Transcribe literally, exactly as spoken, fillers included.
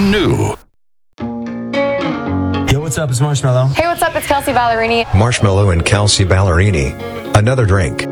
brand new. Yo, what's up? It's Marshmallow. Hey, what's up? It's Kelsey Ballerini. Marshmallow and Kelsey Ballerini. Another drink.